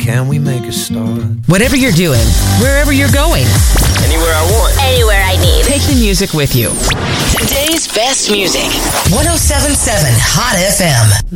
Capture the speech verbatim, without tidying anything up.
can we make a start? Whatever you're doing, wherever you're going, anywhere I want, anywhere I need. Take the music with you. Today's best music. one oh seven point seven Hot F M.